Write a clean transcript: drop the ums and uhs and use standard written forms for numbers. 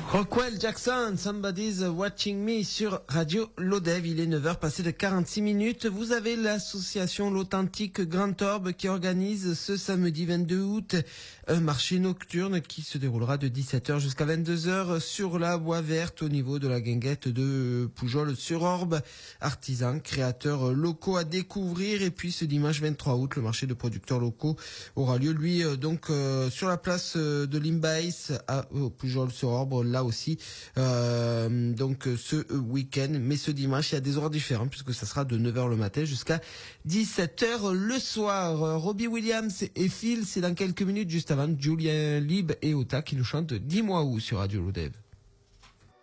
Rockwell Jackson, Somebody's Watching Me sur Radio Lodev. Il est 9h passé de 46 minutes. Vous avez l'association L'Authentique Grand Orbe qui organise ce samedi 22 août un marché nocturne qui se déroulera de 17h jusqu'à 22h sur la Bois Verte au niveau de la guinguette de Poujol-sur-Orbe. Artisans, créateurs locaux à découvrir. Et puis ce dimanche 23 août, le marché de producteurs locaux aura lieu, lui, sur la place de Limbaïs à Poujol-sur-Orbe. Là aussi, ce week-end, mais ce dimanche, il y a des horaires différents puisque ça sera de 9h le matin jusqu'à 17h le soir. Robbie Williams et Phil, c'est dans quelques minutes juste avant Julien Lib et Ota qui nous chantent Dis-moi où sur Radio Lodev.